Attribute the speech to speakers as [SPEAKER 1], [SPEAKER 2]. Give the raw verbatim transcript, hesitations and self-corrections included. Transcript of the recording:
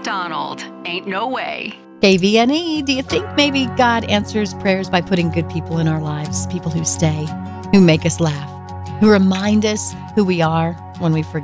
[SPEAKER 1] McDonald. Ain't no way.
[SPEAKER 2] K V N E, do you think maybe God answers prayers by putting good people in our lives? People who stay, who make us laugh, who remind us who we are when we forget?